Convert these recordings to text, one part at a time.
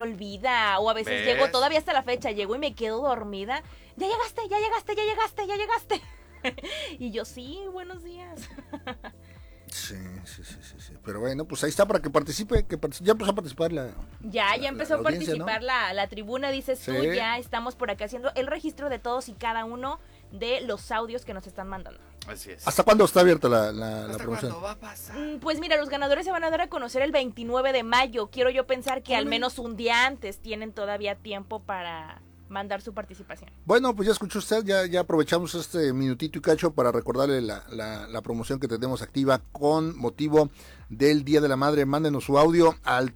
olvida, o a veces llego todavía hasta la fecha, llego y me quedo dormida. Ya llegaste. Y yo, sí, buenos días. Sí. Pero bueno, pues ahí está para que participe, ya empezó a participar Ya empezó a participar, ¿no? la tribuna, dices sí. tú, ya estamos por acá haciendo el registro de todos y cada uno de los audios que nos están mandando. Así es. ¿Hasta cuándo está abierta la ¿Hasta promoción? cuándo va a pasar? Pues mira, los ganadores se van a dar a conocer el 29 de mayo. Quiero yo pensar que al menos un día antes tienen todavía tiempo para mandar su participación. Bueno, pues ya escuchó usted, ya aprovechamos este minutito y cacho para recordarle la promoción que tenemos activa con motivo del Día de la Madre. Mándenos su audio al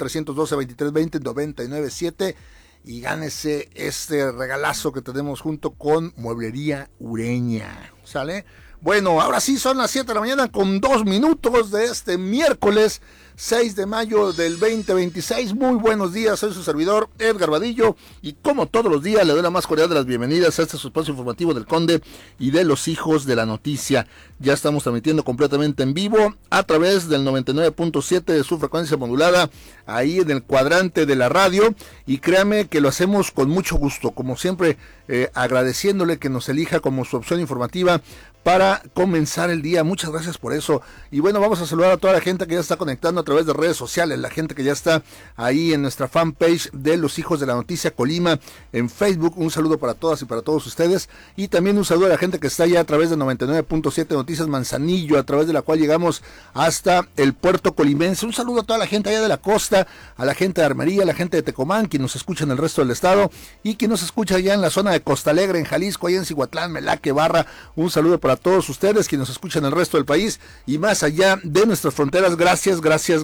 312-2320-997 y gánese este regalazo que tenemos junto con Mueblería Ureña. ¿Sale? Bueno, ahora sí son las 7 de la mañana con 2 minutos de este miércoles 6 de mayo del 2026. Muy buenos días, soy su servidor Edgar Vadillo y como todos los días le doy la más cordial de las bienvenidas a este su espacio informativo del Conde y de los hijos de la noticia. Ya estamos transmitiendo completamente en vivo a través del 99.7 de su frecuencia modulada, ahí en el cuadrante de la radio, y créame que lo hacemos con mucho gusto, como siempre, agradeciéndole que nos elija como su opción informativa para comenzar el día. Muchas gracias por eso. Y bueno, vamos a saludar a toda la gente que ya está conectando a través de redes sociales, la gente que ya está ahí en nuestra fanpage de Los Hijos de la Noticia Colima en Facebook. Un saludo para todas y para todos ustedes, y también un saludo a la gente que está ya a través de 99.7 Noticias Manzanillo, a través de la cual llegamos hasta el puerto colimense. Un saludo a toda la gente allá de la costa, a la gente de Armería, a la gente de Tecomán, quien nos escucha en el resto del estado y quien nos escucha allá en la zona de Costa Alegre, en Jalisco, allá en Cihuatlán, Melaque, Barra. Un saludo para todos ustedes quienes nos escuchan en el resto del país y más allá de nuestras fronteras. Gracias.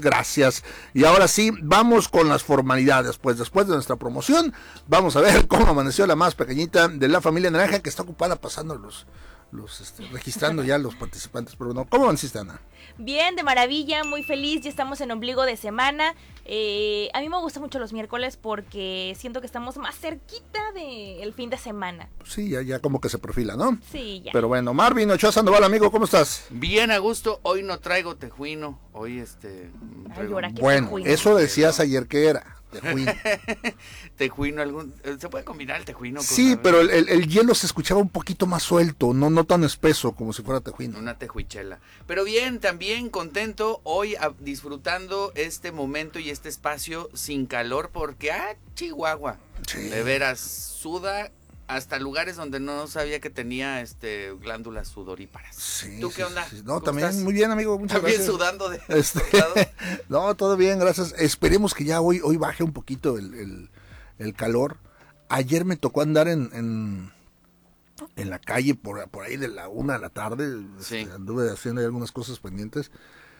Y ahora sí, vamos con las formalidades. Pues después de nuestra promoción, vamos a ver cómo amaneció la más pequeñita de la familia Naranja, que está ocupada pasando registrando ya los participantes. Pero no, ¿cómo amaneciste, Ana? Bien, de maravilla, muy feliz, ya estamos en ombligo de semana. A mí me gustan mucho los miércoles porque siento que estamos más cerquita del fin de semana. Sí, ya como que se perfila, ¿no? Sí, ya. Pero bueno, Marvin Ochoa Sandoval, amigo, ¿cómo estás? Bien a gusto, hoy no traigo tejuino, hoy Bueno, eso decías ayer que era. Tejuino. Tejuino, ¿se puede combinar el tejuino con sí, pero el hielo se escuchaba un poquito más suelto, no tan espeso como si fuera tejuino. Una tejuichela. Pero bien, también contento hoy disfrutando este momento y este espacio sin calor porque, Chihuahua, sí. De veras, suda hasta lugares donde no sabía que tenía glándulas sudoríparas. Sí, ¿Tú qué onda? Sí. No, también estás? Muy bien, amigo, muchas ¿También gracias. Sudando de No, todo bien, gracias. Esperemos que ya hoy baje un poquito el calor. Ayer me tocó andar en la calle por ahí de la 1 de la tarde. Sí. Anduve haciendo algunas cosas pendientes.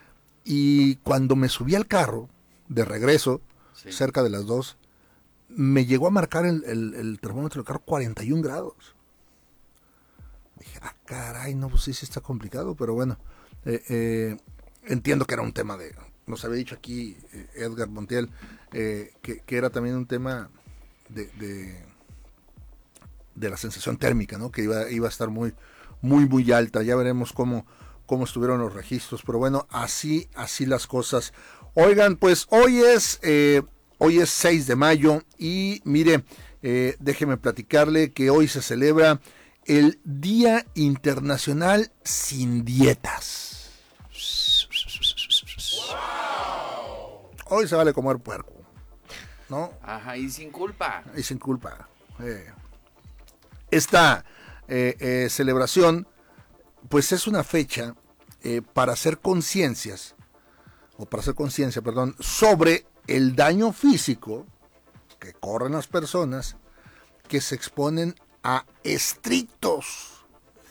Y cuando me subí al carro, de regreso, sí, cerca de las 2, me llegó a marcar el termómetro del carro 41 grados. Dije, caray, no, pues sí está complicado, pero bueno, entiendo que era un tema nos había dicho aquí Edgar Montiel, que era también un tema de la sensación térmica, ¿no? Que iba a estar muy alta. Ya veremos cómo estuvieron los registros, pero bueno, así las cosas. Oigan, pues hoy es 6 de mayo y mire, déjeme platicarle que hoy se celebra el Día Internacional Sin Dietas. ¡Wow! Hoy se vale comer puerco, ¿no? Ajá, y sin culpa. Esta celebración, pues es una fecha para hacer conciencia, sobre el daño físico que corren las personas que se exponen a estrictos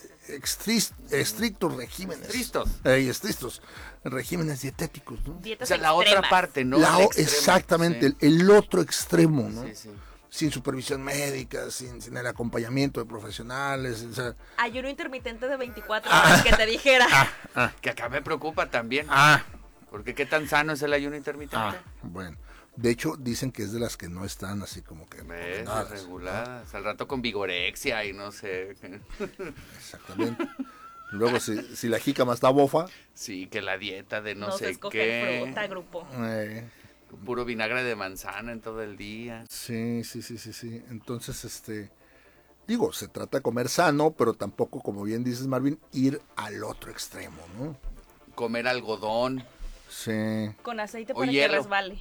regímenes. Estrictos regímenes dietéticos, ¿no? Dietas la otra parte, ¿no? Exactamente, sí. el otro extremo, ¿no? Sí. Sin supervisión médica, sin el acompañamiento de profesionales. O sea, ayuno intermitente de 24 horas, que te dijera. Que acá me preocupa también. Porque qué tan sano es el ayuno intermitente. Bueno, de hecho dicen que es de las que no están así como que reguladas, ¿no? Al rato con vigorexia y no sé. Exactamente. Luego si la jícama está bofa. Sí, que la dieta de no sé escoger qué. fruta, grupo. Puro vinagre de manzana en todo el día. Sí. Entonces, digo, se trata de comer sano, pero tampoco, como bien dices, Marvin, ir al otro extremo, ¿no? Comer algodón. Sí. Con aceite O para que hielo. resbale.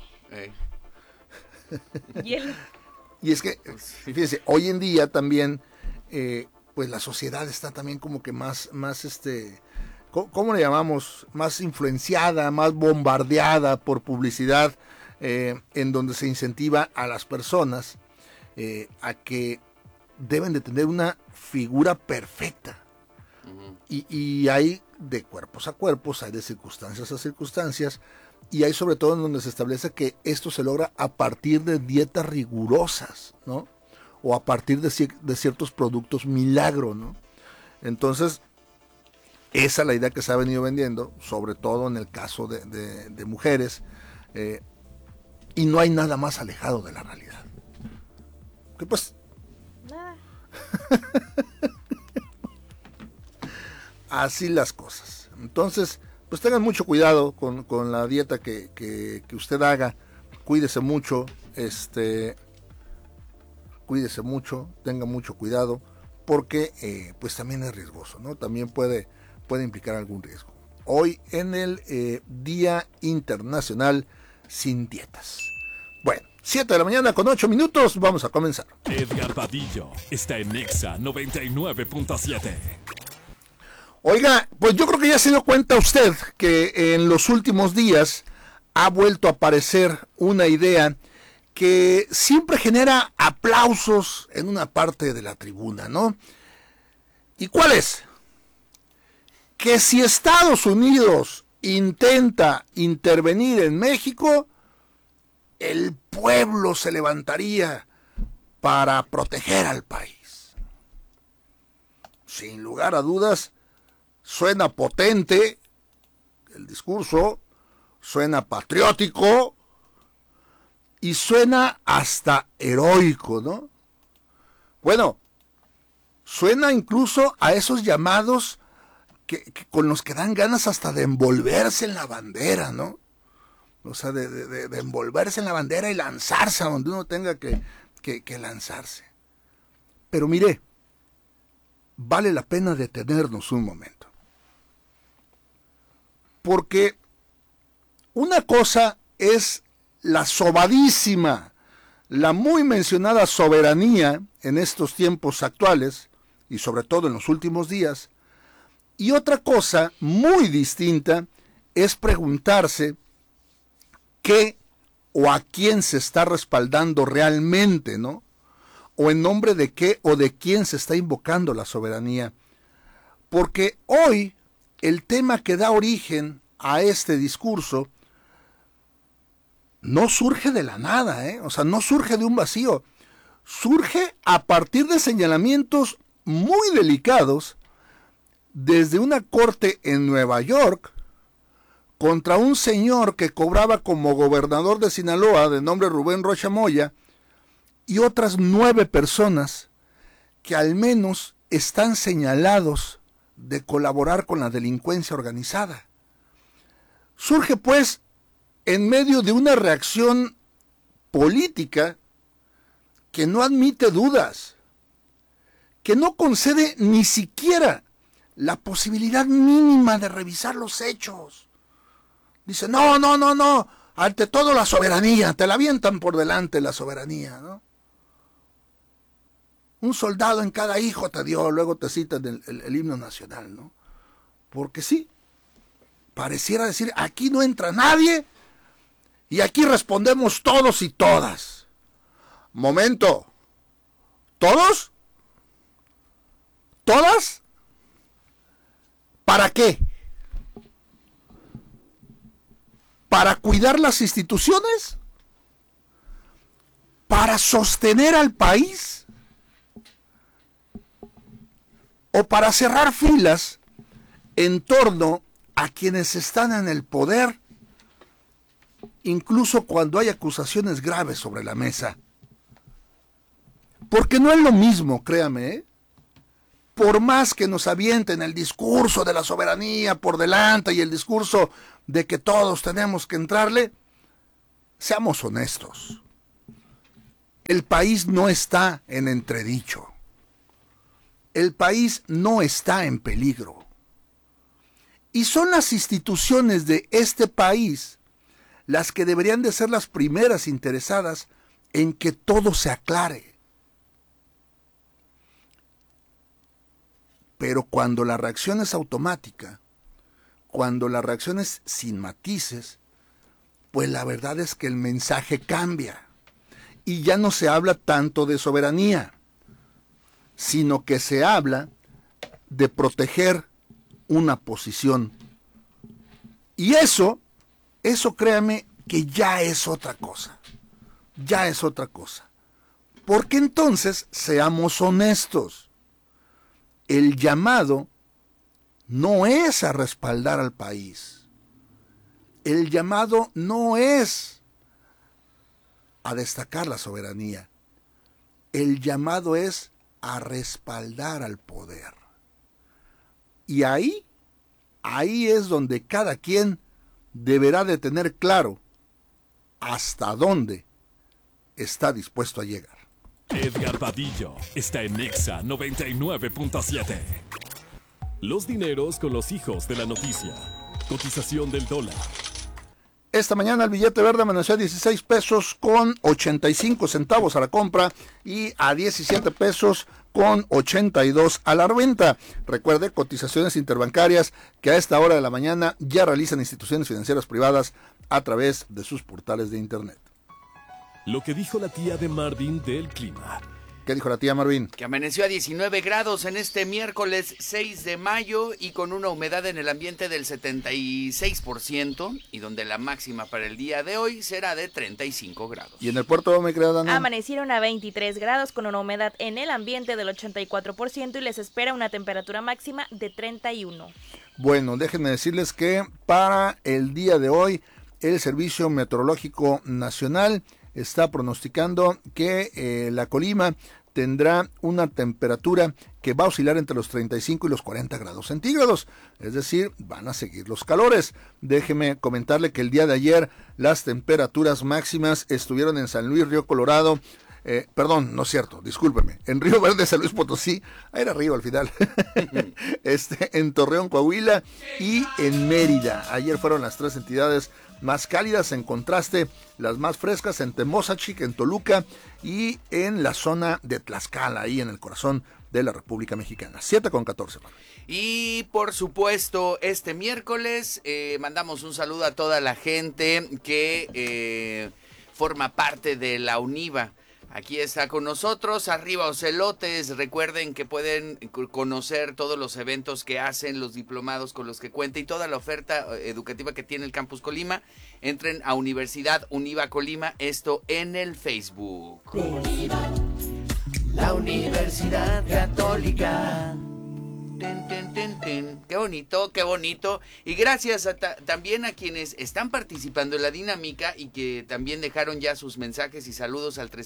Hielo. Y es que, fíjese, hoy en día también, pues la sociedad está también como que más ¿cómo le llamamos? Más influenciada, más bombardeada por publicidad, en donde se incentiva a las personas a que deben de tener una figura perfecta. Y hay de cuerpos a cuerpos, hay de circunstancias a circunstancias, y hay sobre todo en donde se establece que esto se logra a partir de dietas rigurosas, ¿no? O a partir de ciertos productos milagro, ¿no? Entonces, esa es la idea que se ha venido vendiendo, sobre todo en el caso de mujeres, y no hay nada más alejado de la realidad. Que pues... Nada. Así las cosas. Entonces, pues tengan mucho cuidado con la dieta que usted haga. Cuídese mucho, cuídese mucho, tenga mucho cuidado, porque pues también es riesgoso, ¿no? También puede implicar algún riesgo. Hoy en el Día Internacional Sin Dietas. Bueno, 7 de la mañana con 8 minutos, vamos a comenzar. Edgar Vadillo está en Nexa 99.7. Oiga, pues yo creo que ya se dio cuenta usted que en los últimos días ha vuelto a aparecer una idea que siempre genera aplausos en una parte de la tribuna, ¿no? ¿Y cuál es? Que si Estados Unidos intenta intervenir en México, el pueblo se levantaría para proteger al país. Sin lugar a dudas, suena potente el discurso, suena patriótico y suena hasta heroico, ¿no? Bueno, suena incluso a esos llamados que con los que dan ganas hasta de envolverse en la bandera, ¿no? O sea, de envolverse en la bandera y lanzarse a donde uno tenga que lanzarse. Pero mire, vale la pena detenernos un momento. Porque una cosa es la sobadísima, la muy mencionada soberanía en estos tiempos actuales, y sobre todo en los últimos días, y otra cosa muy distinta es preguntarse qué o a quién se está respaldando realmente, ¿no? O en nombre de qué o de quién se está invocando la soberanía. Porque hoy el tema que da origen a este discurso no surge de la nada, ¿eh? O sea, no surge de un vacío. Surge a partir de señalamientos muy delicados desde una corte en Nueva York contra un señor que cobraba como gobernador de Sinaloa de nombre Rubén Rocha Moya y otras 9 personas que al menos están señalados de colaborar con la delincuencia organizada. Surge pues en medio de una reacción política que no admite dudas, que no concede ni siquiera la posibilidad mínima de revisar los hechos. Dice, no, ante todo la soberanía, te la avientan por delante la soberanía, ¿no? Un soldado en cada hijo te dio, luego te citan el himno nacional, ¿no? Porque sí, pareciera decir, aquí no entra nadie y aquí respondemos todos y todas. Momento, ¿todos? ¿Todas? ¿Para qué? ¿Para cuidar las instituciones? ¿Para sostener al país? ¿O para cerrar filas en torno a quienes están en el poder, incluso cuando hay acusaciones graves sobre la mesa? Porque no es lo mismo, créame, ¿eh? Por más que nos avienten el discurso de la soberanía por delante y el discurso de que todos tenemos que entrarle, seamos honestos. El país no está en entredicho. El país no está en peligro. Y son las instituciones de este país las que deberían de ser las primeras interesadas en que todo se aclare. Pero cuando la reacción es automática, cuando la reacción es sin matices, pues la verdad es que el mensaje cambia. Y ya no se habla tanto de soberanía, sino que se habla de proteger una posición. Y eso créame que ya es otra cosa. Ya es otra cosa. Porque entonces, seamos honestos, el llamado no es a respaldar al país. El llamado no es a destacar la soberanía. El llamado es a respaldar al poder. Y ahí es donde cada quien deberá de tener claro hasta dónde está dispuesto a llegar. Edgar Vadillo está en Nexa 99.7. Los dineros con los hijos de la noticia. Cotización del dólar. Esta mañana el billete verde amaneció a 16 pesos con 85 centavos a la compra y a 17 pesos con 82 a la venta. Recuerde, cotizaciones interbancarias que a esta hora de la mañana ya realizan instituciones financieras privadas a través de sus portales de internet. Lo que dijo la tía de Marvin del clima. ¿Qué dijo la tía Marvin? Que amaneció a 19 grados en este miércoles 6 de mayo y con una humedad en el ambiente del 76% y donde la máxima para el día de hoy será de 35 grados. ¿Y en el puerto, me creo, Dana? Amanecieron a 23 grados con una humedad en el ambiente del 84% y les espera una temperatura máxima de 31. Bueno, déjenme decirles que para el día de hoy el Servicio Meteorológico Nacional está pronosticando que la Colima tendrá una temperatura que va a oscilar entre los 35 y los 40 grados centígrados, es decir, van a seguir los calores. Déjeme comentarle que el día de ayer las temperaturas máximas estuvieron en San Luis, Río Colorado, perdón, no es cierto, discúlpeme, en Río Verde, San Luis Potosí, ahí era arriba al final, en Torreón, Coahuila y en Mérida. Ayer fueron las tres entidades más cálidas, en contraste las más frescas en Temozachic, en Toluca y en la zona de Tlaxcala, ahí en el corazón de la República Mexicana. 7:14. Y por supuesto, este miércoles mandamos un saludo a toda la gente que forma parte de la UNIVA. Aquí está con nosotros, arriba Ocelotes. Recuerden que pueden conocer todos los eventos que hacen, los diplomados con los que cuenta y toda la oferta educativa que tiene el Campus Colima. Entren a Universidad UNIVA Colima, esto en el Facebook. UNIVA, la Universidad Católica. Ten, ten, ten, ten. Qué bonito, qué bonito. Y gracias también a quienes están participando en la dinámica y que también dejaron ya sus mensajes y saludos al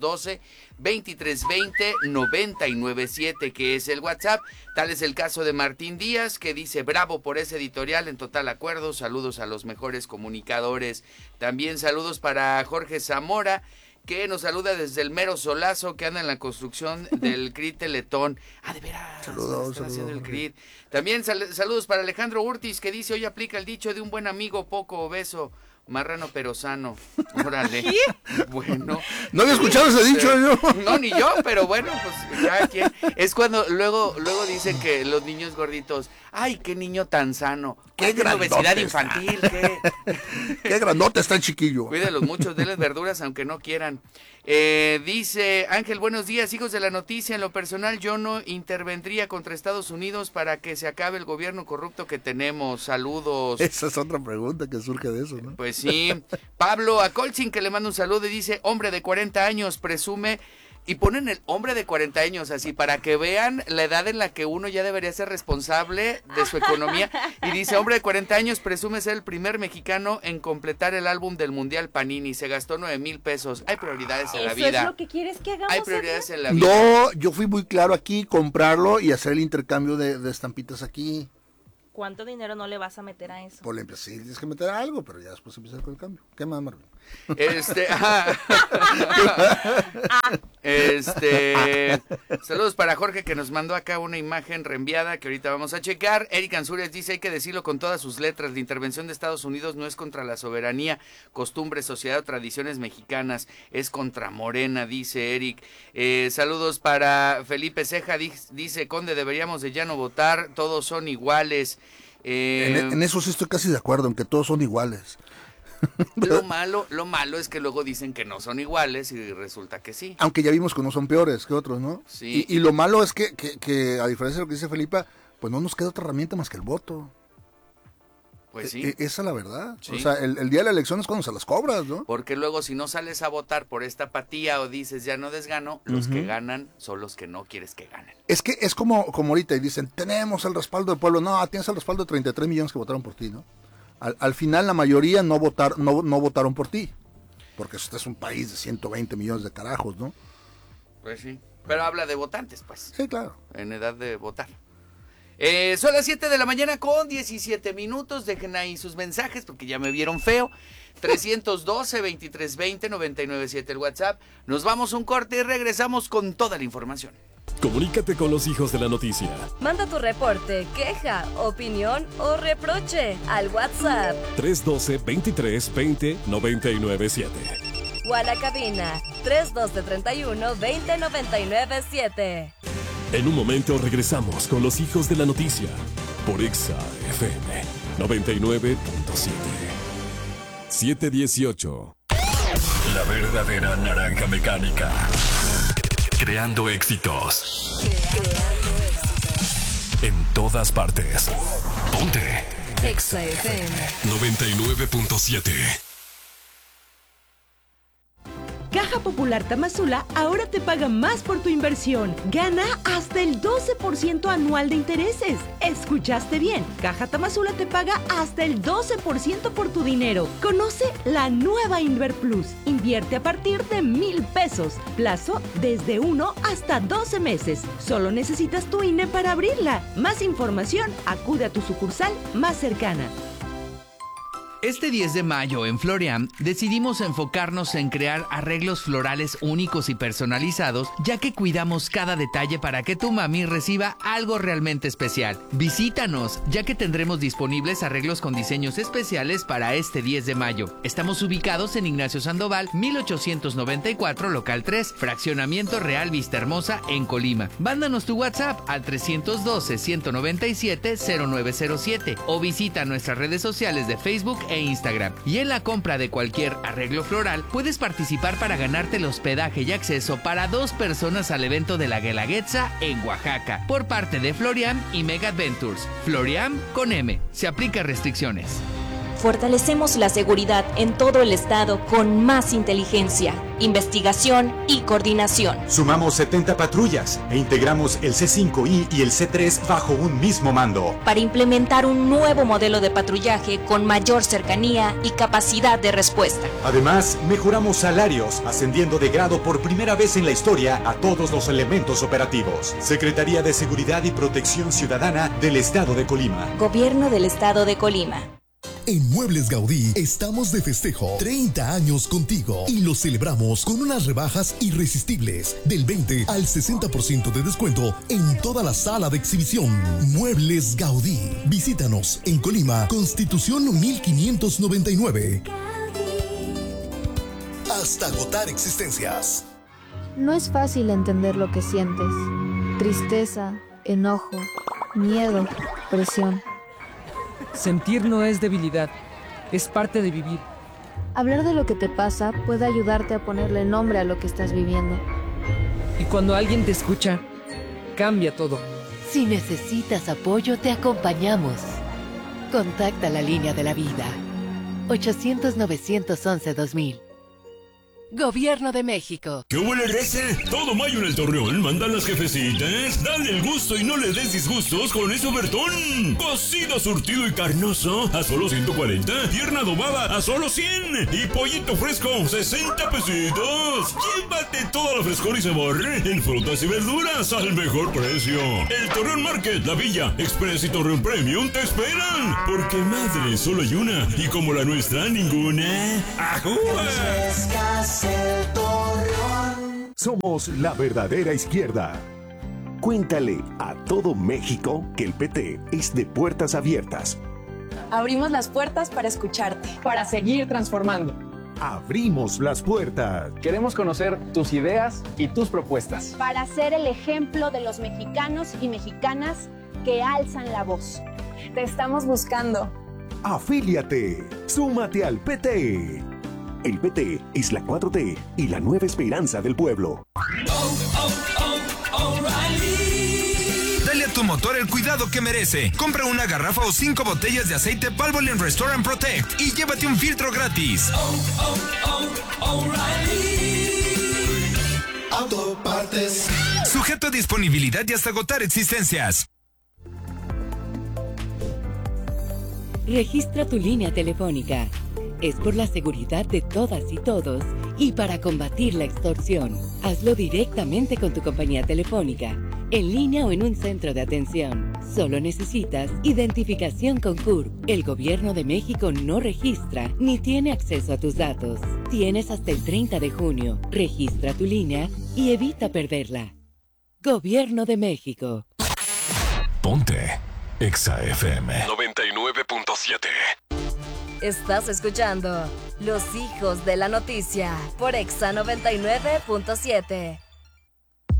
312-2320-997, que es el WhatsApp. Tal es el caso de Martín Díaz, que dice: bravo por ese editorial, en total acuerdo. Saludos a los mejores comunicadores. También saludos para Jorge Zamora, que nos saluda desde el mero solazo, que anda en la construcción del CRIT Teletón. Ah, de veras. Saludos. El CRIT. También saludos para Alejandro Urtis, que dice: hoy aplica el dicho de un buen amigo poco obeso, marrano pero sano. Órale. ¿Qué? Bueno. No había escuchado ese dicho yo. No, ni yo, pero bueno, pues cada quien. Es cuando luego dicen que los niños gorditos: ay, qué niño tan sano. Qué grandote obesidad infantil, qué grandote está el chiquillo. Cuídelos mucho, denles verduras aunque no quieran. Dice Ángel: buenos días, hijos de la noticia. En lo personal, yo no intervendría contra Estados Unidos para que se acabe el gobierno corrupto que tenemos. Saludos. Esa es otra pregunta que surge de eso, ¿no? Pues sí. Pablo Acolcin, que le manda un saludo y dice: hombre de 40 años, presume. Y ponen el hombre de 40 años así para que vean la edad en la que uno ya debería ser responsable de su economía. Y dice: hombre de 40 años presume ser el primer mexicano en completar el álbum del Mundial Panini. Se gastó 9,000 pesos. Hay prioridades en la vida. ¿Eso es lo que quieres que hagamos? Hay prioridades en la vida. No, yo fui muy claro aquí, comprarlo y hacer el intercambio de estampitas aquí. ¿cuánto dinero no le vas a meter a eso? Pues le sí, tienes que meter algo, pero ya después empieza con el cambio. ¿Qué más, Marvin? Saludos para Jorge, que nos mandó acá una imagen reenviada que ahorita vamos a checar. Eric Ansúrez dice: hay que decirlo con todas sus letras, la intervención de Estados Unidos no es contra la soberanía, costumbres, sociedad o tradiciones mexicanas, es contra Morena, dice Eric. Saludos para Felipe Ceja, dice: Conde, deberíamos de ya no votar, todos son iguales. En eso sí estoy casi de acuerdo, en que todos son iguales. Lo malo es que luego dicen que no son iguales y resulta que sí. Aunque ya vimos que no son peores que otros, ¿no? Sí. Y lo malo es que a diferencia de lo que dice Felipa, pues no nos queda otra herramienta más que el voto. Pues sí. Esa es la verdad. Sí. O sea, el día de la elección es cuando se las cobras, ¿no? Porque luego si no sales a votar por esta apatía o dices ya no desgano, los que ganan son los que no quieres que ganen. Es que es como ahorita y dicen, tenemos el respaldo del pueblo. No, tienes el respaldo de 33 millones que votaron por ti, ¿no? Al final la mayoría no votaron por ti. Porque este es un país de 120 millones de carajos, ¿no? Pues sí. Pero habla de votantes, pues. Sí, claro. En edad de votar. Son las 7 de la mañana con 17 minutos. Dejen ahí sus mensajes porque ya me vieron feo. 312-2320-997 el WhatsApp. Nos vamos a un corte y regresamos con toda la información. Comunícate con los hijos de la noticia. Manda tu reporte, queja, opinión o reproche al WhatsApp 312-2320-997. o a la cabina 312-31-20-997. En un momento regresamos con los hijos de la noticia por Exa FM 99.7. 718. La verdadera naranja mecánica. Creando éxitos. En todas partes. Ponte. Exa FM 99.7. Caja Popular Tamazula ahora te paga más por tu inversión. Gana hasta el 12% anual de intereses. ¿Escuchaste bien? Caja Tamazula te paga hasta el 12% por tu dinero. Conoce la nueva InverPlus. Invierte a partir de 1,000 pesos. Plazo desde 1 hasta 12 meses. Solo necesitas tu INE para abrirla. Más información, acude a tu sucursal más cercana. Este 10 de mayo en Floriam decidimos enfocarnos en crear arreglos florales únicos y personalizados, ya que cuidamos cada detalle para que tu mami reciba algo realmente especial. Visítanos, ya que tendremos disponibles arreglos con diseños especiales para este 10 de mayo. Estamos ubicados en Ignacio Sandoval, 1894, local 3, Fraccionamiento Real Vista Hermosa, en Colima. Mándanos tu WhatsApp al 312-197-0907 o visita nuestras redes sociales de Facebook e Instagram. Y en la compra de cualquier arreglo floral puedes participar para ganarte el hospedaje y acceso para 2 personas al evento de la Guelaguetza en Oaxaca por parte de Floriam y Mega Adventures. Floriam con M. Se aplica restricciones. Fortalecemos la seguridad en todo el estado con más inteligencia, investigación y coordinación. Sumamos 70 patrullas e integramos el C5I y el C3 bajo un mismo mando. Para implementar un nuevo modelo de patrullaje con mayor cercanía y capacidad de respuesta. Además, mejoramos salarios, ascendiendo de grado por primera vez en la historia a todos los elementos operativos. Secretaría de Seguridad y Protección Ciudadana del Estado de Colima. Gobierno del Estado de Colima. En Muebles Gaudí estamos de festejo 30 años contigo y lo celebramos con unas rebajas irresistibles del 20 al 60% de descuento en toda la sala de exhibición. Muebles Gaudí. Visítanos en Colima, Constitución 1599. Hasta agotar existencias. No es fácil entender lo que sientes. Tristeza, enojo, miedo, presión. Sentir no es debilidad, es parte de vivir. Hablar de lo que te pasa puede ayudarte a ponerle nombre a lo que estás viviendo. Y cuando alguien te escucha, cambia todo. Si necesitas apoyo, te acompañamos. Contacta la línea de la vida. 800-911-2000. Gobierno de México. ¿Qué huele, raza? Todo mayo en el Torreón mandan las jefecitas. Dale el gusto y no le des disgustos con ese ofertón. Cocido, surtido y carnoso a solo 140. Pierna adobada a solo 100. Y pollito fresco, 60 pesitos. Llévate toda la frescor y sabor en frutas y verduras al mejor precio. El Torreón Market, La Villa, Express y Torreón Premium te esperan. Porque madre solo hay una. Y como la nuestra, ninguna. ¡Ajúa! Somos la verdadera izquierda. Cuéntale a todo México que el PT es de puertas abiertas. Abrimos las puertas para escucharte, para seguir transformando. Abrimos las puertas. Queremos conocer tus ideas y tus propuestas. Para ser el ejemplo de los mexicanos y mexicanas que alzan la voz. Te estamos buscando. Afíliate. Súmate al PT. El PT es la 4T y la nueva esperanza del pueblo. Dale a tu motor el cuidado que merece. Compra una garrafa o 5 botellas de aceite Valvoline Restore & Protect y llévate un filtro gratis. Autopartes. Sujeto a disponibilidad y hasta agotar existencias. Registra tu línea telefónica. Es por la seguridad de todas y todos y para combatir la extorsión. Hazlo directamente con tu compañía telefónica, en línea o en un centro de atención. Solo necesitas identificación con CURP. El Gobierno de México no registra ni tiene acceso a tus datos. Tienes hasta el 30 de junio. Registra tu línea y evita perderla. Gobierno de México. Ponte Exa FM 99.7. Estás escuchando Los Hijos de la Noticia por Exa 99.7.